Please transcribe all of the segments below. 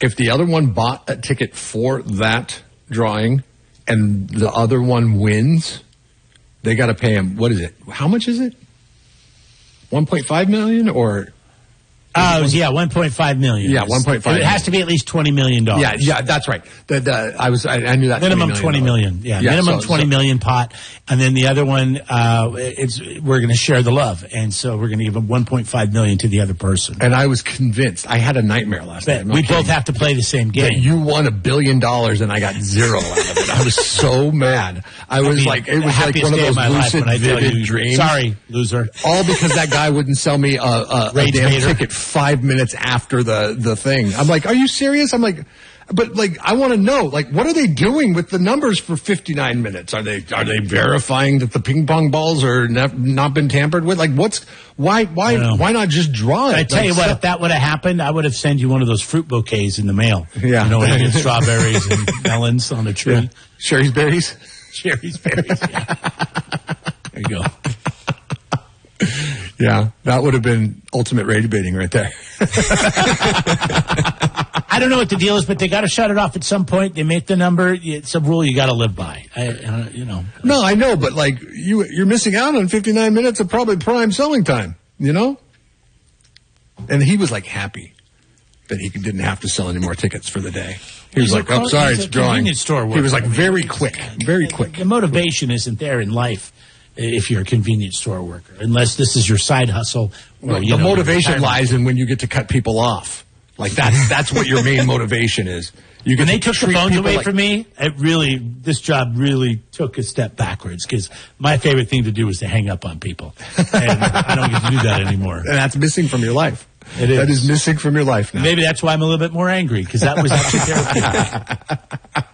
if the other one bought a ticket for that drawing and the other one wins, they got to pay him. What is it? How much is it? 1.5 million or? 1.5 million. Yeah, 1.5. It has to be at least $20 million. Yeah, that's right. I knew that. Minimum $20 million. Yeah, minimum $20 million pot, and then the other one, we're going to share the love, and so we're going to give them $1.5 million to the other person. And I was convinced. I had a nightmare last night. We both have to play the same game. That you won $1 billion and I got zero out of it. I was so mad. It was like one of those lucid, vivid dreams. Sorry, loser. All because that guy wouldn't sell me a damn ticket 5 minutes after the thing. I'm like, are you serious? I'm like, but like, I want to know, like, what are they doing with the numbers for 59 minutes? Are they verifying that the ping pong balls are not been tampered with? Like, why not just draw it? I tell you what, if that would have happened, I would have sent you one of those fruit bouquets in the mail. Yeah. You know, when you get strawberries and melons on a tree. Yeah. Sherry's berries? Sherry's berries, yeah. There you go. Yeah, that would have been ultimate radio baiting right there. I don't know what the deal is, but they got to shut it off at some point. They make the number. It's a rule you got to live by. No, I know, but like you're missing out on 59 minutes of probably prime selling time. You know, and he was like happy that he didn't have to sell any more tickets for the day. He was like, "Oh, sorry, it's drawing." He was like very quick. The motivation isn't there in life. If you're a convenience store worker, unless this is your side hustle. Or, the motivation lies in when you get to cut people off. Like that's what your main motivation is. When they took the phones away from me, this job really took a step backwards because my favorite thing to do was to hang up on people. And I don't get to do that anymore. And that's missing from your life. It is. That is missing from your life now. Maybe that's why I'm a little bit more angry because that was actually therapeutic.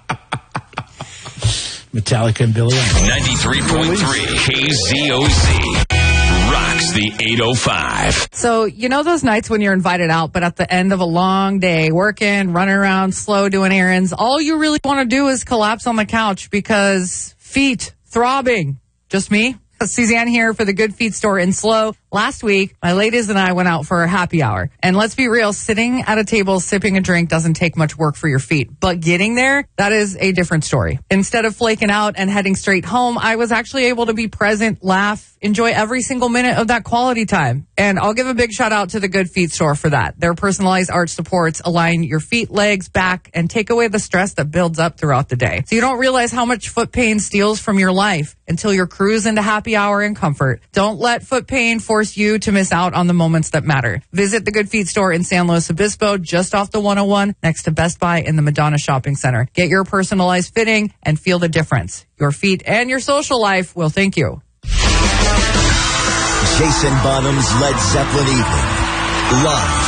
Metallica and Billy. 93.3 KZOZ rocks the 805. So, you know those nights when you're invited out, but at the end of a long day, working, running around, slow, doing errands, all you really want to do is collapse on the couch because feet throbbing. Just me? Suzanne here for the Good Feet store in Slow. Last week, my ladies and I went out for a happy hour. And let's be real, sitting at a table sipping a drink doesn't take much work for your feet. But getting there, that is a different story. Instead of flaking out and heading straight home, I was actually able to be present, laugh, enjoy every single minute of that quality time. And I'll give a big shout out to the Good Feet store for that. Their personalized arch supports align your feet, legs, back, and take away the stress that builds up throughout the day. So you don't realize how much foot pain steals from your life until you're cruising to happy hour in comfort. Don't let foot pain force you to miss out on the moments that matter. Visit the Good Feet store in San Luis Obispo, just off the 101, next to Best Buy in the Madonna Shopping Center. Get your personalized fitting and feel the difference. Your feet and your social life will thank you. Jason Bonham's Led Zeppelin Evening. Live.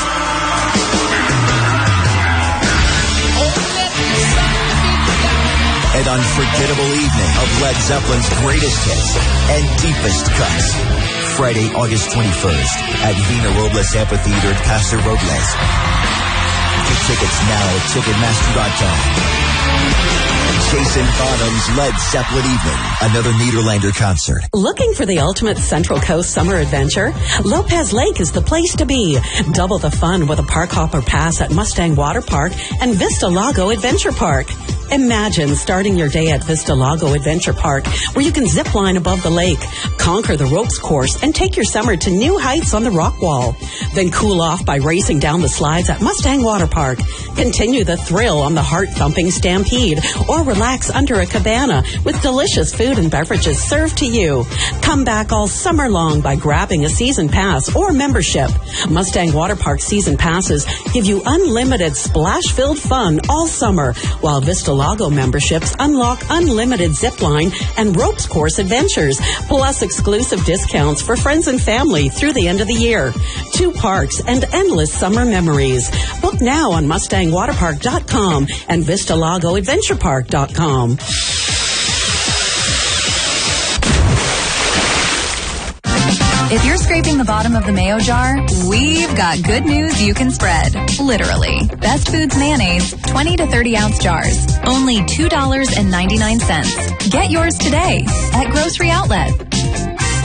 An unforgettable evening of Led Zeppelin's greatest hits and deepest cuts. Friday, August 21st at Vina Robles Amphitheater in Paso Robles. Get tickets now at Ticketmaster.com. Jason Bonham's Led Zeppelin Evening, another Nederlander concert. Looking for the ultimate Central Coast summer adventure? Lopez Lake is the place to be. Double the fun with a park hopper pass at Mustang Water Park and Vista Lago Adventure Park. Imagine starting your day at Vista Lago Adventure Park, where you can zip line above the lake, conquer the ropes course, and take your summer to new heights on the rock wall. Then cool off by racing down the slides at Mustang Water Park. Continue the thrill on the heart-thumping Stampede, or relax under a cabana with delicious food and beverages served to you. Come back all summer long by grabbing a season pass or membership. Mustang Water Park season passes give you unlimited splash-filled fun all summer, while Vista Lago memberships unlock unlimited zipline and ropes course adventures, plus exclusive discounts for friends and family through the end of the year. 2 parks and endless summer memories. Book now on MustangWaterPark.com and VistaLagoAdventurePark.com. If you're scraping the bottom of the mayo jar, we've got good news you can spread. Literally. Best Foods mayonnaise, 20 to 30 ounce jars. Only $2.99. Get yours today at Grocery Outlet.